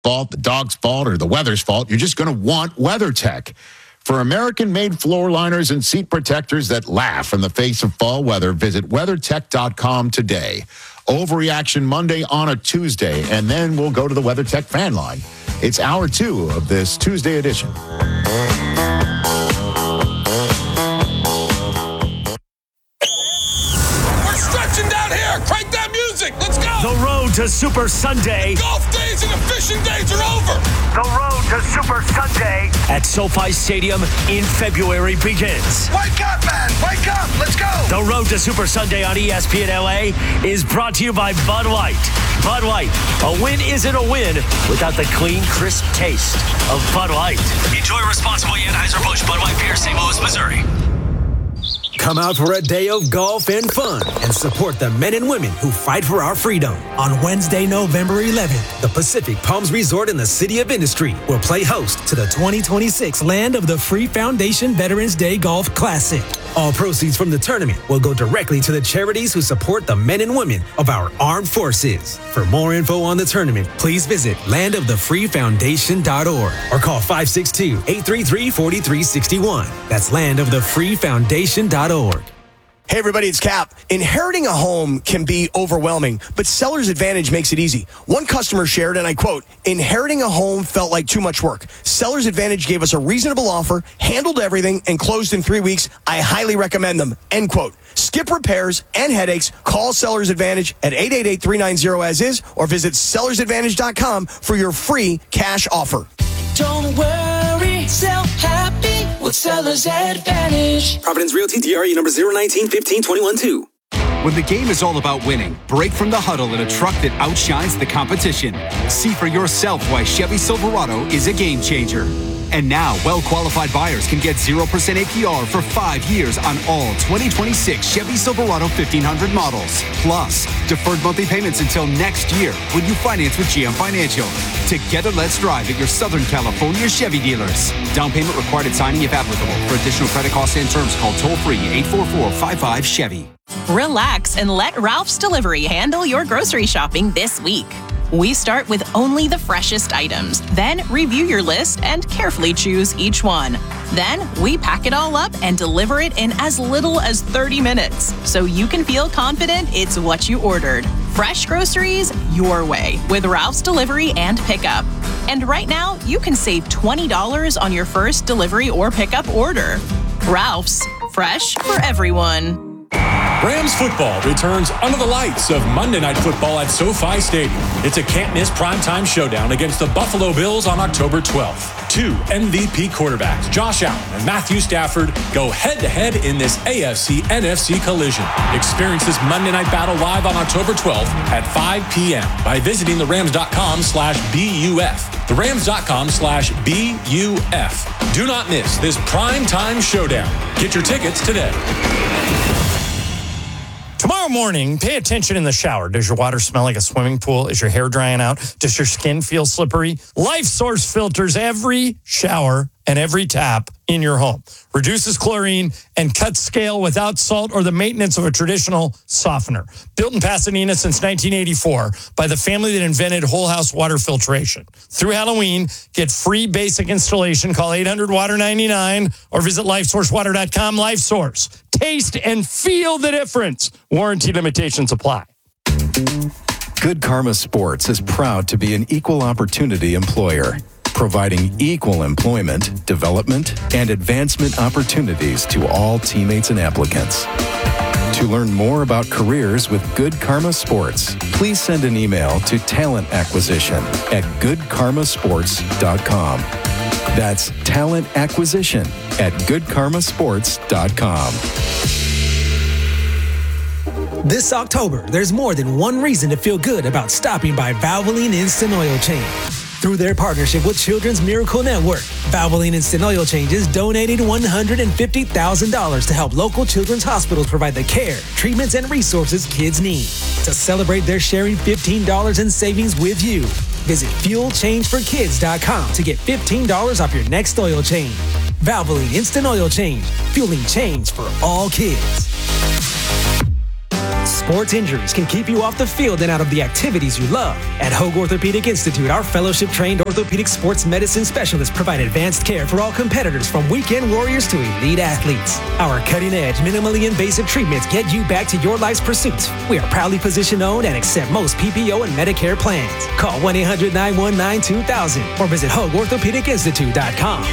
fault, the dog's fault, or the weather's fault, you're just going to want WeatherTech. For American-made floor liners and seat protectors that laugh in the face of fall weather, visit WeatherTech.com today. Overreaction Monday on a Tuesday, and then we'll go to the WeatherTech fan line. It's hour 2 of this Tuesday edition. We're stretching down here. Crank that music. Let's go. The road to Super Sunday. Golf days and the fishing days are over. The road to Super Sunday at SoFi Stadium in February begins. Wake up, man. Wake up. Let's go. The road to Super Sunday on ESPN LA is brought to you by Bud White. Bud White, a win isn't a win without the clean, crisp taste of Bud White. Enjoy responsibly, Anheuser-Busch, Bud White Beer, St. Louis, Missouri. Come out for a day of golf and fun and support the men and women who fight for our freedom. On Wednesday, November 11th, the Pacific Palms Resort in the City of Industry will play host to the 2026 Land of the Free Foundation Veterans Day Golf Classic. All proceeds from the tournament will go directly to the charities who support the men and women of our armed forces. For more info on the tournament, please visit landofthefreefoundation.org or call 562-833-4361. That's landofthefreefoundation.org. Hey everybody, it's Cap. Inheriting a home can be overwhelming, but Seller's Advantage makes it easy. One customer shared, and I quote, "Inheriting a home felt like too much work. Seller's Advantage gave us a reasonable offer, handled everything, and closed in 3 weeks. I highly recommend them." End quote. Skip repairs and headaches. Call Seller's Advantage at 888-390-AS-IS or visit sellersadvantage.com for your free cash offer. Don't worry, sell happy with Seller's Advantage. Providence Realty, DRE number 019-15-21-2. When the game is all about winning, break from the huddle in a truck that outshines the competition. See for yourself why Chevy Silverado is a game changer. And now, well-qualified buyers can get 0% APR for 5 years on all 2026 Chevy Silverado 1500 models. Plus, deferred monthly payments until next year when you finance with GM Financial. Together, let's drive at your Southern California Chevy dealers. Down payment required at signing if applicable. For additional credit costs and terms, call toll-free 844-55-CHEVY. Relax and let Ralph's Delivery handle your grocery shopping this week. We start with only the freshest items, then review your list and carefully choose each one. Then we pack it all up and deliver it in as little as 30 minutes, so you can feel confident it's what you ordered. Fresh groceries your way with Ralph's Delivery and Pickup. And right now, you can save $20 on your first delivery or pickup order. Ralph's, fresh for everyone. Rams football returns under the lights of Monday Night Football at SoFi Stadium. It's a can't-miss primetime showdown against the Buffalo Bills on October 12th. 2 MVP quarterbacks, Josh Allen and Matthew Stafford, go head-to-head in this AFC-NFC collision. Experience this Monday night battle live on October 12th at 5 p.m. by visiting therams.com/BUF. therams.com/BUF. Do not miss this primetime showdown. Get your tickets today. Tomorrow morning, pay attention in the shower. Does your water smell like a swimming pool? Is your hair drying out? Does your skin feel slippery? Life Source filters every shower and every tap in your home. Reduces chlorine and cuts scale without salt or the maintenance of a traditional softener. Built in Pasadena since 1984 by the family that invented whole house water filtration. Through Halloween, get free basic installation. Call 800-WATER-99 or visit LifeSourceWater.com. LifeSource. Taste and feel the difference. Warranty limitations apply. Good Karma Sports is proud to be an equal opportunity employer, providing equal employment, development, and advancement opportunities to all teammates and applicants. To learn more about careers with Good Karma Sports, please send an email to talentacquisition@goodkarmasports.com. That's talentacquisition@goodkarmasports.com. This October, there's more than one reason to feel good about stopping by Valvoline Instant Oil Change. Through their partnership with Children's Miracle Network, Valvoline Instant Oil Changes donated $150,000 to help local children's hospitals provide the care, treatments, and resources kids need. To celebrate, they're sharing $15 in savings with you. Visit FuelChangeForKids.com to get $15 off your next oil change. Valvoline Instant Oil Change, fueling change for all kids. sports injuries can keep you off the field and out of the activities you love. At Hoag Orthopedic Institute, our fellowship-trained orthopedic sports medicine specialists provide advanced care for all competitors, from weekend warriors to elite athletes. Our cutting-edge, minimally invasive treatments get you back to your life's pursuits. We are proudly physician-owned and accept most PPO and Medicare plans. Call 1-800-919-2000 or visit HoagOrthopedicInstitute.com.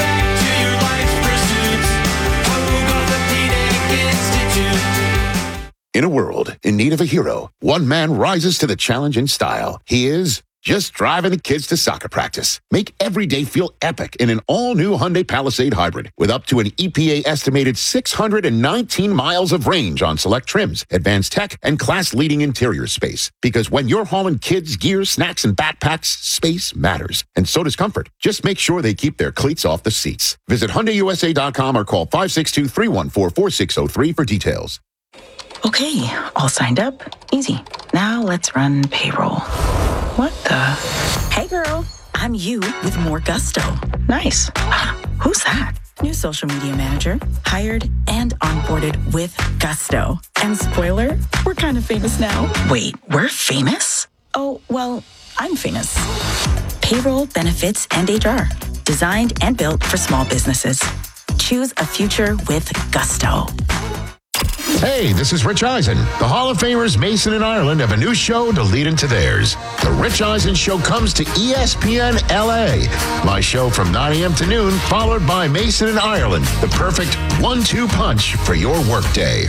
In a world in need of a hero, one man rises to the challenge in style. He is just driving the kids to soccer practice. Make every day feel epic in an all-new Hyundai Palisade Hybrid with up to an EPA-estimated 619 miles of range on select trims, advanced tech, and class-leading interior space. Because when you're hauling kids, gear, snacks, and backpacks, space matters. And so does comfort. Just make sure they keep their cleats off the seats. Visit HyundaiUSA.com or call 562-314-4603 for details. Okay, all signed up. Easy. Now let's run payroll. What the? Hey girl, I'm you with more gusto. Nice. Who's that? New social media manager, hired and onboarded with gusto. And spoiler, we're kind of famous now. Wait, we're famous? Oh, well, I'm famous. Payroll, benefits, and HR. Designed and built for small businesses. Choose a future with gusto. Hey, this is Rich Eisen. The Hall of Famers Mason and Ireland have a new show to lead into theirs. The Rich Eisen Show comes to ESPN LA. My show from 9 a.m. to noon, followed by Mason and Ireland, the perfect 1-2 punch for your workday.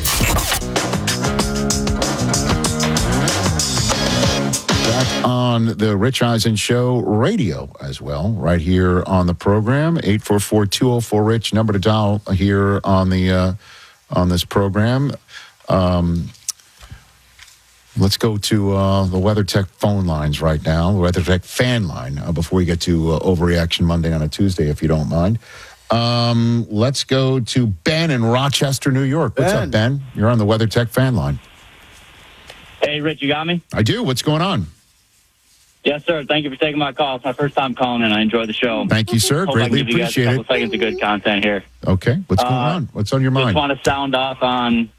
Back on the Rich Eisen Show radio as well, right here on the program. 844-204-RICH, number to dial here on the on this program. Let's go to the WeatherTech phone lines right now, the WeatherTech fan line, before we get to Overreaction Monday on a Tuesday, if you don't mind. Let's go to Ben in Rochester, New York. What's up, Ben? You're on the WeatherTech fan line. Hey, Rich, you got me? I do. What's going on? Yes, sir. Thank you for taking my call. It's my first time calling, and I enjoy the show. Thank you, sir. Hope Greatly I can give appreciate you guys a it. couple seconds of good content here. Okay. What's going on? What's on your mind? Just want to sound off on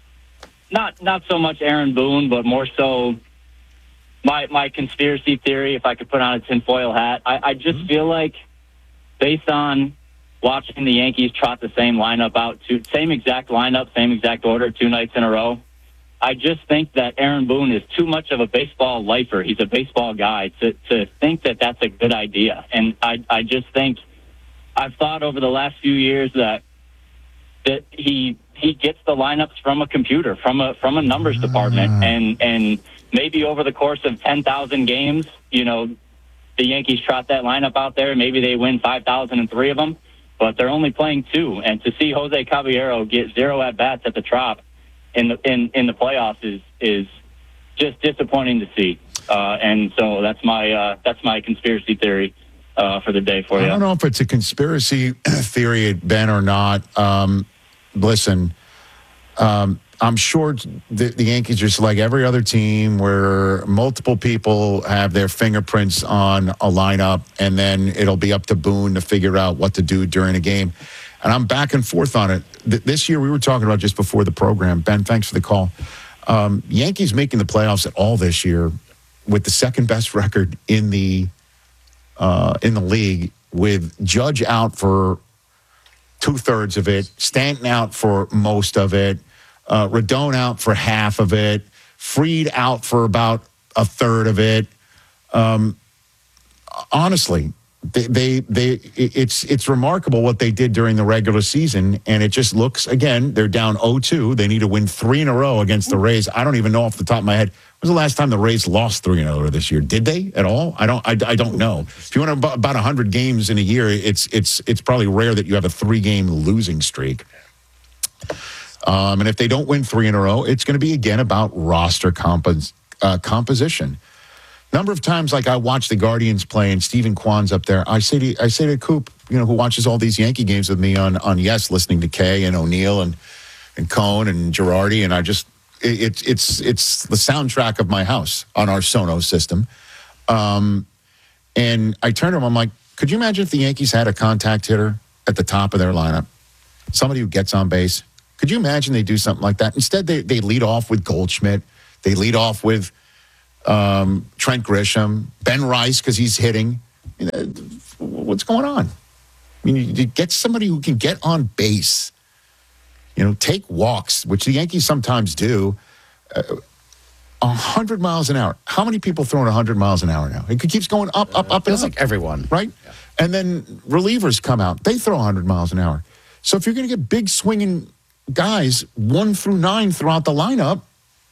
not so much Aaron Boone, but more so my conspiracy theory, if I could put on a tinfoil hat. I just feel like, based on watching the Yankees trot the same lineup out, same exact lineup, same exact order 2 nights in a row, I just think that Aaron Boone is too much of a baseball lifer. He's a baseball guy to think that that's a good idea. And I just think, I've thought over the last few years that he gets the lineups from a computer, from a numbers department, and maybe over the course of 10,000 games, the Yankees trot that lineup out there. Maybe they win 5,003 of them, but they're only playing 2. And to see Jose Caballero get 0 at bats at the Trop in the playoffs is just disappointing to see. And so that's my conspiracy theory for the day for you. I don't know if it's a conspiracy theory, Ben, or not. Listen, I'm sure the Yankees are just like every other team where multiple people have their fingerprints on a lineup, and then it'll be up to Boone to figure out what to do during a game. And I'm back and forth on it. This year, we were talking about just before the program. Ben, thanks for the call. Yankees making the playoffs at all this year with the second best record in the league, with Judge out for 2/3 of it, Stanton out for most of it, Rodon out for half of it, Fried out for about 1/3 of it. Honestly, it's remarkable what they did during the regular season, and it just looks, again, they're down 0-2. They need to win 3 in a row against the Rays. I don't even know off the top of my head, when was the last time the Rays lost 3 in a row this year? Did they at all? I don't know. If you want about 100 games in a year, it's probably rare that you have a 3-game losing streak. And if they don't win 3 in a row, it's going to be again about roster composition. Number of times, like I watch the Guardians play, and Stephen Kwan's up there. I say to Coop, who watches all these Yankee games with me on Yes, listening to Kay and O'Neill and Cohn and Girardi, and I just it's the soundtrack of my house on our Sonos system. And I turn to him, I'm like, could you imagine if the Yankees had a contact hitter at the top of their lineup, somebody who gets on base, Could you imagine they do something like that? Instead, they lead off with Goldschmidt. They lead off with Trent Grisham, Ben Rice, because he's hitting. What's going on? I mean, you get somebody who can get on base, take walks, which the Yankees sometimes do. 100 miles an hour. How many people throwing 100 miles an hour now? It keeps going up, and up. Feels like everyone. Right? Yeah. And then relievers come out. They throw 100 miles an hour. So if you're going to get big swinging guys 1 through 9 throughout the lineup,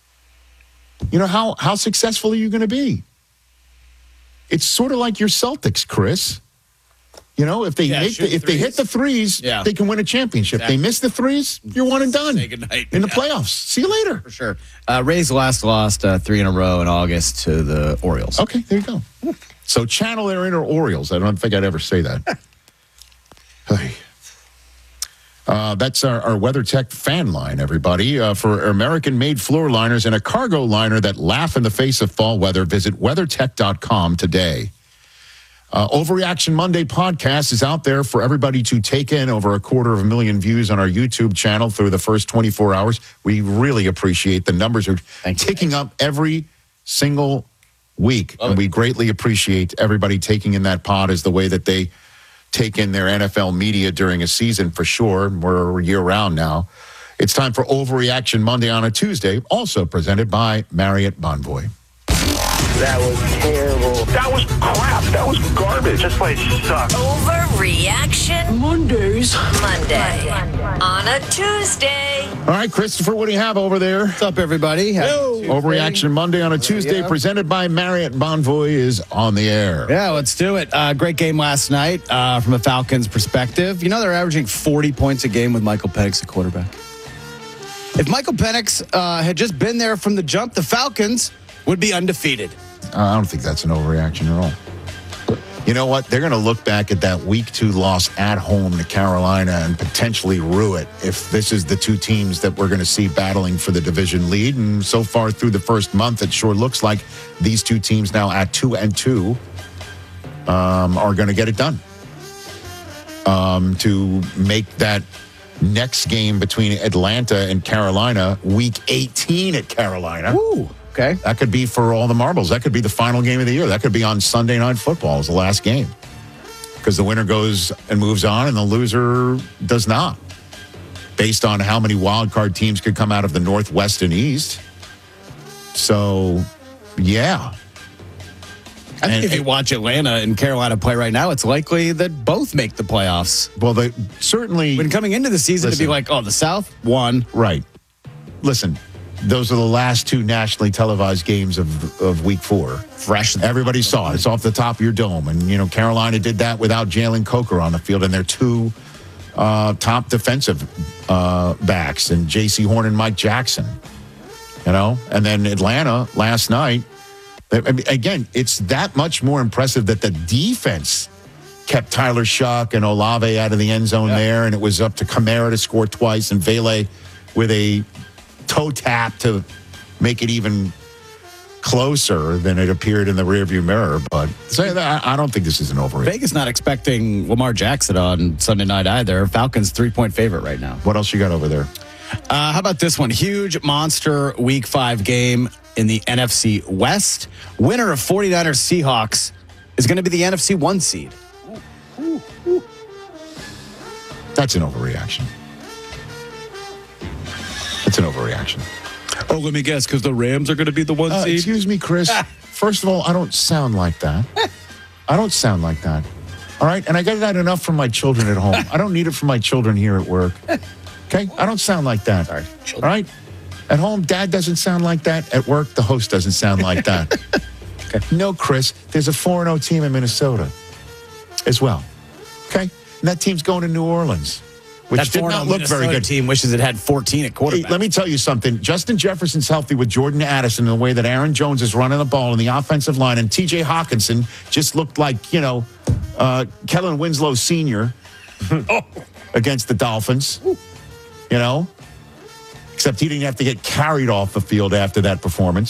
how successful are you going to be? It's sort of like your Celtics, Chris. If they hit the threes, they can win a championship. Exactly. They miss the threes, you're one and done. Say goodnight. In the playoffs. See you later. For sure. Rays lost 3 in a row in August to the Orioles. Okay, there you go. So channel their inner Orioles. I don't think I'd ever say that. Hey. That's our WeatherTech fan line, everybody. For American-made floor liners and a cargo liner that laugh in the face of fall weather, visit WeatherTech.com today. Overreaction Monday podcast is out there for everybody to take in. Over 250,000 views on our YouTube channel through the first 24 hours. We really appreciate the numbers are ticking up every single week. And we greatly appreciate everybody taking in that pod as the way that they take in their NFL media during a season for sure. We're year-round now. It's time for Overreaction Monday on a Tuesday, also presented by Marriott Bonvoy. That was terrible. That was crap. That was garbage. This place sucks. Overreaction Mondays. Monday on a Tuesday. All right, Christopher, what do you have over there? What's up, everybody? Overreaction Monday on a Tuesday, presented by Marriott Bonvoy, is on the air. Yeah, let's do it. Great game last night from a Falcons perspective. They're averaging 40 points a game with Michael Penix at quarterback. If Michael Penix had just been there from the jump, the Falcons would be undefeated. I don't think that's an overreaction at all. You know what? They're going to look back at that week 2 loss at home to Carolina and potentially rue it if this is the two teams that we're going to see battling for the division lead. And so far through the first month, it sure looks like these two teams now at 2-2 are going to get it done to make that next game between Atlanta and Carolina, week 18 at Carolina. Ooh. Okay. That could be for all the marbles. That could be the final game of the year. That could be on Sunday Night Football as the last game. Because the winner goes and moves on and the loser does not. Based on how many wild card teams could come out of the Northwest and East. So, yeah. I think if you watch Atlanta and Carolina play right now, it's likely that both make the playoffs. Well, they certainly... When coming into the season, to be like, the South won. Right. Listen, those are the last 2 nationally televised games of week 4. Fresh. Everybody saw it. It's off the top of your dome. And, Carolina did that without Jalen Coker on the field and their 2 top defensive backs, and J.C. Horn and Mike Jackson. And then Atlanta last night. Again, it's that much more impressive that the defense kept Tyler Shuck and Olave out of the end zone there, and it was up to Kamara to score twice and Vele with a toe tap to make it even closer than it appeared in the rearview mirror. But I don't think this is an overreaction. Vegas not expecting Lamar Jackson on Sunday night either. Falcons 3-point favorite right now. What else you got over there? How about this one? Huge monster week 5 game in the NFC West. Winner of 49ers Seahawks is going to be the NFC 1 seed. That's an overreaction. It's an overreaction. Oh, let me guess, because the Rams are going to be the 1 seed? Excuse me, Chris. First of all, I don't sound like that. I don't sound like that. All right? And I get that enough from my children at home. I don't need it from my children here at work. Okay? I don't sound like that. Sorry. All right? At home, Dad doesn't sound like that. At work, the host doesn't sound like that. Okay. No, Chris, there's a 4-0 team in Minnesota as well. Okay? And that team's going to New Orleans. Which that did not look very good. Team wishes it had 14 at quarterback. Hey, let me tell you something. Justin Jefferson's healthy with Jordan Addison in the way that Aaron Jones is running the ball in the offensive line, and T.J. Hawkinson just looked like, Kellen Winslow Sr. against the Dolphins. Except he didn't have to get carried off the field after that performance.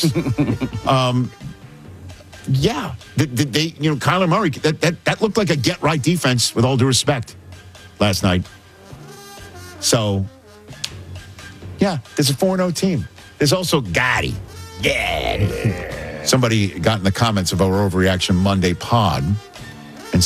Yeah. Kyler Murray, that looked like a get-right defense, with all due respect, last night. So, Yeah, there's a 4-0 team. There's also Gotti. Yeah. Somebody got in the comments of our Overreaction Monday pod